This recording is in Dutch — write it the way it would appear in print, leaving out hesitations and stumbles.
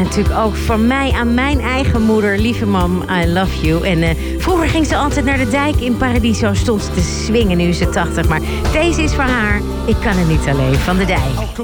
natuurlijk ook van mij aan mijn eigen moeder. Lieve mam, I love you. En vroeger ging ze altijd naar de dijk in Paradiso. Stond ze te swingen, nu is ze 80. Maar deze is voor haar. Ik kan het niet alleen, van de Dijk.